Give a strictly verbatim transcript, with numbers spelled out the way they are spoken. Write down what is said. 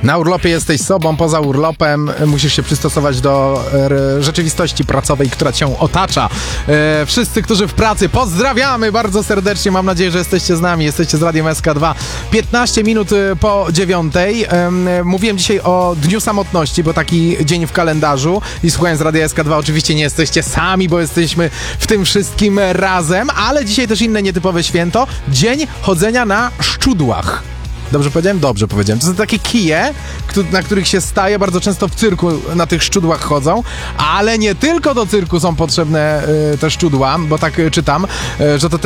Na urlopie jesteś sobą, poza urlopem musisz się przystosować do e, rzeczywistości pracowej, która cię otacza. E, wszyscy, którzy w pracy, pozdrawiamy bardzo serdecznie. Mam nadzieję, że jesteście z nami. Jesteście z Radiem S K dwa. piętnaście minut po dziewiątej. E, mówiłem dzisiaj o Dniu Samotności, bo taki dzień w kalendarzu. I słuchając Radia S K dwa oczywiście nie jesteście sami, bo jesteśmy w tym wszystkim razem. Ale dzisiaj też inne nietypowe święto. Dzień chodzenia na szczudłach. Dobrze powiedziałem? Dobrze powiedziałem. To są takie kije, na których się staje, bardzo często w cyrku na tych szczudłach chodzą, ale nie tylko do cyrku są potrzebne y, te szczudła, bo tak y, czytam, y, że to